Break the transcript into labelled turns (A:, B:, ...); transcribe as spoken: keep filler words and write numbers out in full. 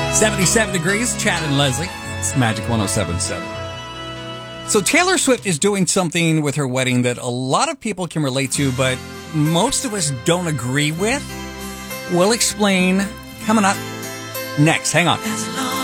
A: seventy-seven degrees, Chad and Leslie. It's Magic one oh seven point seven. So Taylor Swift is doing something with her wedding that a lot of people can relate to, but most of us don't agree with. We'll explain coming up next. Hang on.